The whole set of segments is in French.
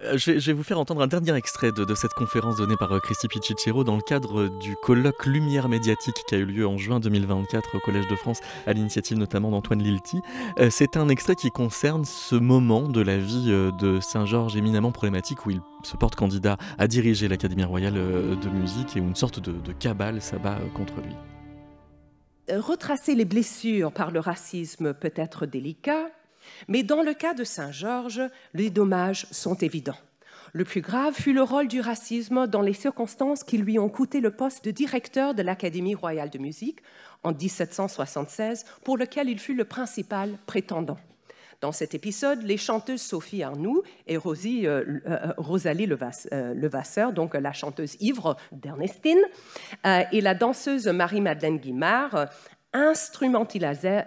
Je vais vous faire entendre un dernier extrait de cette conférence donnée par Christy Pichichero dans le cadre du colloque Lumière médiatique qui a eu lieu en juin 2024 au Collège de France, à l'initiative notamment d'Antoine Lilti. C'est un extrait qui concerne ce moment de la vie de Saint-Georges éminemment problématique où il se porte candidat à diriger l'Académie royale de musique et où une sorte de cabale s'abat contre lui. Retracer les blessures par le racisme peut être délicat, mais dans le cas de Saint-Georges, les dommages sont évidents. Le plus grave fut le rôle du racisme dans les circonstances qui lui ont coûté le poste de directeur de l'Académie royale de musique en 1776, pour lequel il fut le principal prétendant. Dans cet épisode, les chanteuses Sophie Arnoux et Rosalie Levasseur, donc la chanteuse ivre d'Ernestine, et la danseuse Marie-Madeleine Guimard instrumentalisèrent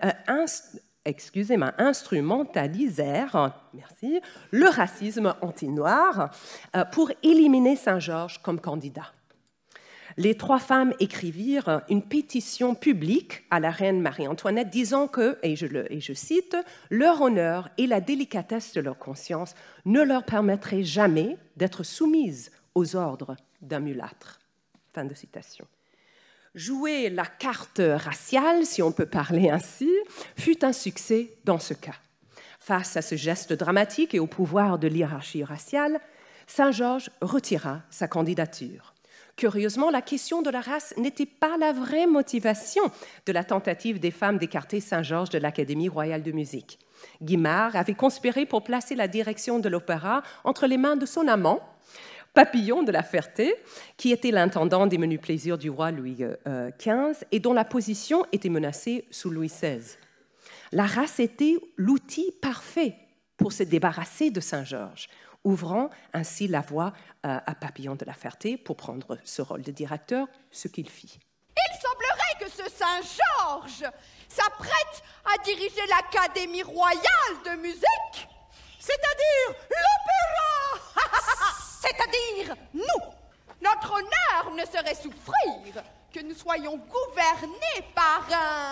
le racisme anti-noir pour éliminer Saint-Georges comme candidat. Les trois femmes écrivirent une pétition publique à la reine Marie-Antoinette disant que, et je cite, « leur honneur et la délicatesse de leur conscience ne leur permettraient jamais d'être soumises aux ordres d'un mulâtre. » Fin de citation. Jouer la carte raciale, si on peut parler ainsi, fut un succès dans ce cas. Face à ce geste dramatique et au pouvoir de l'hiérarchie raciale, Saint-Georges retira sa candidature. Curieusement, la question de la race n'était pas la vraie motivation de la tentative des femmes d'écarter Saint-Georges de l'Académie royale de musique. Guimard avait conspiré pour placer la direction de l'opéra entre les mains de son amant, Papillon de la Ferté, qui était l'intendant des menus plaisirs du roi Louis XV et dont la position était menacée sous Louis XVI. La race était l'outil parfait pour se débarrasser de Saint-Georges, ouvrant ainsi la voie à Papillon de la Ferté pour prendre ce rôle de directeur, ce qu'il fit. Il semblerait que ce Saint-Georges s'apprête à diriger l'Académie royale de musique, c'est-à-dire l'opéra. C'est-à-dire nous. Notre honneur ne saurait souffrir que nous soyons gouvernés par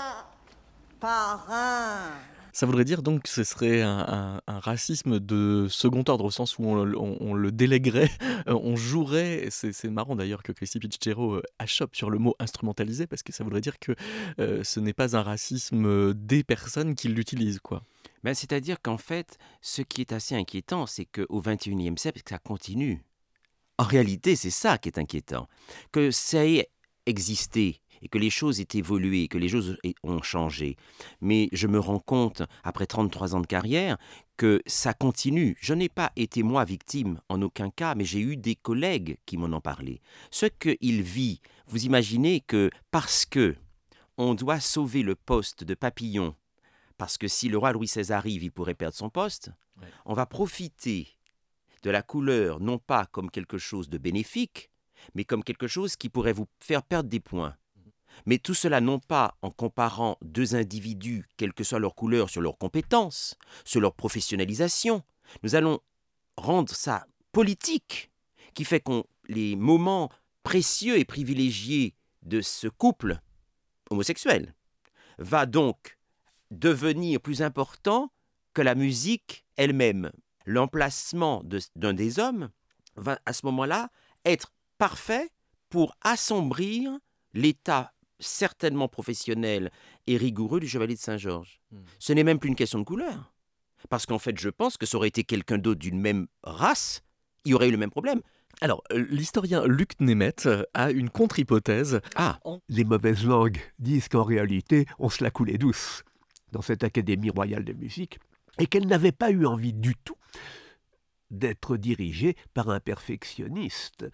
un... Ça voudrait dire donc que ce serait un racisme de second ordre, au sens où on le déléguerait, on jouerait. C'est marrant d'ailleurs que Christy Pichichero achoppe sur le mot instrumentalisé, parce que ça voudrait dire que ce n'est pas un racisme des personnes qui l'utilisent, quoi. Ben, c'est-à-dire qu'en fait, ce qui est assez inquiétant, c'est qu'au XXIe siècle, ça continue. En réalité, c'est ça qui est inquiétant. Que ça ait existé et que les choses aient évolué, que les choses ont changé. Mais je me rends compte, après 33 ans de carrière, que ça continue. Je n'ai pas été, moi, victime en aucun cas, mais j'ai eu des collègues qui m'en ont parlé. Ce qu'il vit, vous imaginez que parce que on doit sauver le poste de Papillon, parce que si le roi Louis XVI arrive, il pourrait perdre son poste, ouais. On va profiter de la couleur, non pas comme quelque chose de bénéfique, mais comme quelque chose qui pourrait vous faire perdre des points. Mais tout cela non pas en comparant deux individus, quelle que soit leur couleur, sur leurs compétences, sur leur professionnalisation. Nous allons rendre ça politique, qui fait que les moments précieux et privilégiés de ce couple homosexuel va donc devenir plus important que la musique elle-même. L'emplacement d'un des hommes va à ce moment-là être parfait pour assombrir l'état certainement professionnel et rigoureux du chevalier de Saint-Georges. Ce n'est même plus une question de couleur. Parce qu'en fait, je pense que ça aurait été quelqu'un d'autre d'une même race, il y aurait eu le même problème. Alors, l'historien Luc Nemeth a une contre-hypothèse. Les mauvaises langues disent qu'en réalité, on se la coulait douce dans cette Académie royale de musique et qu'elle n'avait pas eu envie du tout d'être dirigée par un perfectionniste.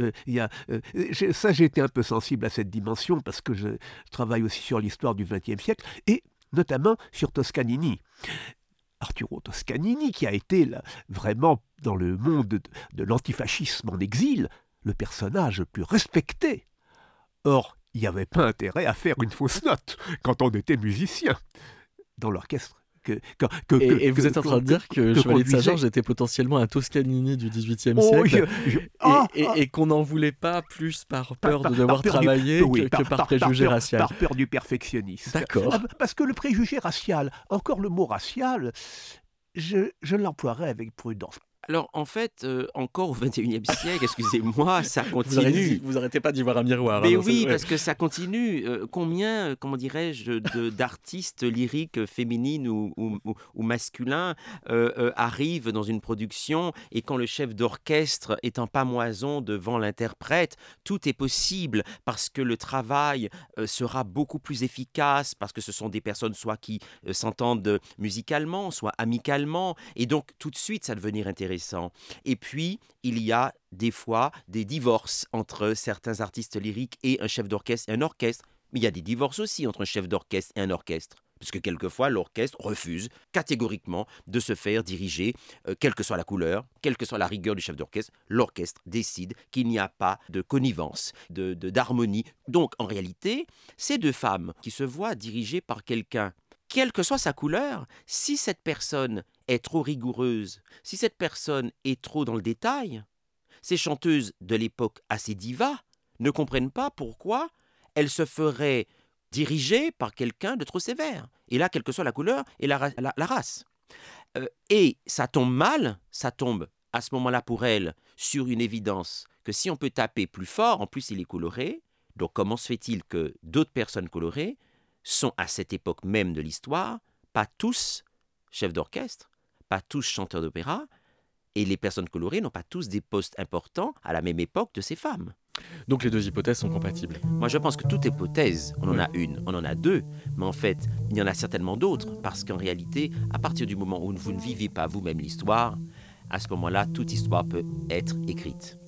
J'ai été un peu sensible à cette dimension parce que je travaille aussi sur l'histoire du XXe siècle et notamment sur Toscanini. Arturo Toscanini, qui a été là, vraiment dans le monde de l'antifascisme en exil, le personnage le plus respecté. Or, il n'y avait pas intérêt à faire une fausse note quand on était musicien dans l'orchestre. Et vous êtes en train de dire que Chevalier de Saint-Georges était potentiellement un Toscanini du XVIIIe siècle et qu'on n'en voulait pas plus par peur de devoir travailler que par préjugé racial. Par peur du perfectionnisme. D'accord. Parce que le préjugé racial, encore le mot racial, je l'emploierais avec prudence. Alors, en fait, encore au XXIe siècle, excusez-moi, ça continue. Vous arrêtez pas d'y voir un miroir. Mais hein, oui, ouais. parce que ça continue. Combien, comment dirais-je, d'artistes lyriques féminines ou masculins arrivent dans une production et quand le chef d'orchestre est en pamoison devant l'interprète, tout est possible parce que le travail sera beaucoup plus efficace, parce que ce sont des personnes soit qui s'entendent musicalement, soit amicalement, et donc tout de suite ça devenir intéressant. Et puis, il y a des fois des divorces entre certains artistes lyriques et un chef d'orchestre et un orchestre. Mais il y a des divorces aussi entre un chef d'orchestre et un orchestre. Parce que quelquefois, l'orchestre refuse catégoriquement de se faire diriger, quelle que soit la couleur, quelle que soit la rigueur du chef d'orchestre. L'orchestre décide qu'il n'y a pas de connivence, d'harmonie. Donc, en réalité, ces deux femmes qui se voient dirigées par quelqu'un, quelle que soit sa couleur, si cette personne est trop rigoureuse, si cette personne est trop dans le détail, ces chanteuses de l'époque assez divas ne comprennent pas pourquoi elles se feraient diriger par quelqu'un de trop sévère. Et là, quelle que soit la couleur et la race. Et ça tombe mal, ça tombe à ce moment-là pour elles sur une évidence que si on peut taper plus fort, en plus il est coloré, donc comment se fait-il que d'autres personnes colorées sont à cette époque même de l'histoire, pas tous chefs d'orchestre, pas tous chanteurs d'opéra, et les personnes colorées n'ont pas tous des postes importants à la même époque de ces femmes. Donc les deux hypothèses sont compatibles. Moi je pense que toute hypothèse, on en a une, on en a deux, mais en fait il y en a certainement d'autres, parce qu'en réalité, à partir du moment où vous ne vivez pas vous-même l'histoire, à ce moment-là, toute histoire peut être écrite.